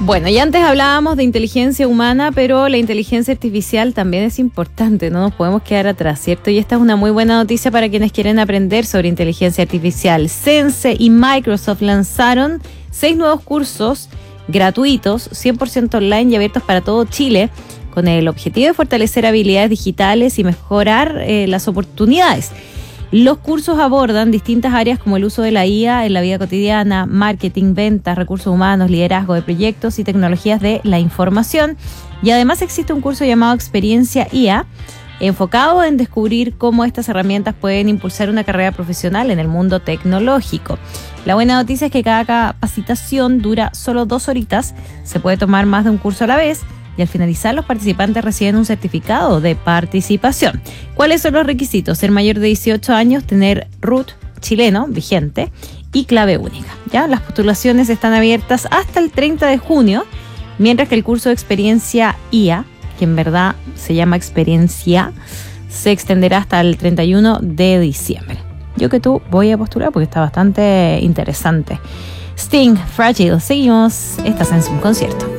Bueno, y antes hablábamos de inteligencia humana, pero la inteligencia artificial también es importante, no nos podemos quedar atrás, ¿cierto? Y esta es una muy buena noticia para quienes quieren aprender sobre inteligencia artificial. Sense y Microsoft lanzaron 6 nuevos cursos gratuitos, 100% online y abiertos para todo Chile, con el objetivo de fortalecer habilidades digitales y mejorar las oportunidades. Los cursos abordan distintas áreas como el uso de la IA en la vida cotidiana, marketing, ventas, recursos humanos, liderazgo de proyectos y tecnologías de la información. Y además existe un curso llamado Experiencia IA, enfocado en descubrir cómo estas herramientas pueden impulsar una carrera profesional en el mundo tecnológico. La buena noticia es que cada capacitación dura solo 2 horitas, se puede tomar más de un curso a la vez, y al finalizar los participantes reciben un certificado de participación. ¿Cuáles son los requisitos? Ser mayor de 18 años, tener RUT chileno vigente y clave única. ¿Ya? Las postulaciones están abiertas hasta el 30 de junio, mientras que el curso de Experiencia IA, que en verdad se llama Experiencia, se extenderá hasta el 31 de diciembre. Yo que tú voy a postular porque está bastante interesante. Sting, Fragile, seguimos. Estás en su concierto.